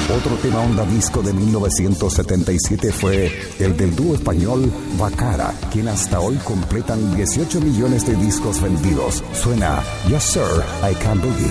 Otro tema onda disco de 1977 fue el del dúo español Bacara, quien hasta hoy completan 18 millones de discos vendidos. Suena Yes Sir, I Can Boogie.